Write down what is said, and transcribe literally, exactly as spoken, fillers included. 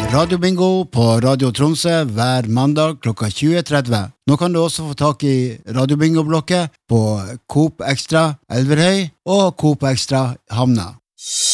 Radio Bingo på Radio Tromsø hver mandag klokka tjue tretti. Nå kan du også få tak i Radio Bingo-blokket på Coop Extra Elverhøy og Coop Extra Hamna.